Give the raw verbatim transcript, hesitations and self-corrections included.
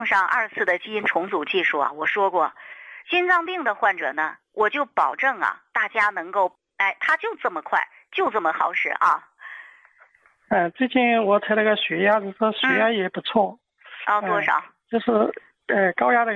上二次的基因重组技术啊，我说过，心脏病的患者呢，我就保证啊，大家能够，哎，他就这么快，就这么好使啊。 嗯、呃，最近我测那个血压，是说血压也不错。 嗯、哦，多少？ 呃、就是呃高压的。